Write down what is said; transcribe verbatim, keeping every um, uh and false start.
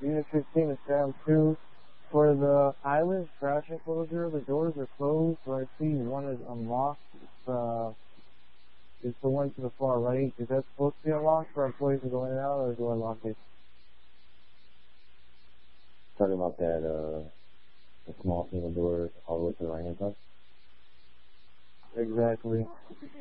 Unit fifteen is down two. For the island crash enclosure, the doors are closed, so I see one is unlocked. It's, uh, it's the one to the far right. Is that supposed to be unlocked for employees to go in and out, or do I lock it? Talking about that, uh, the small single door all the way to the right hand side? Exactly.